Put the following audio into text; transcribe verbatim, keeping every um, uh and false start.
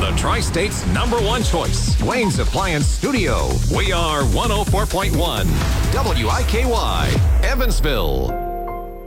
the Tri-State's number one choice, Wayne's Appliance Studio. We are one oh four point one W I K Y, Evansville.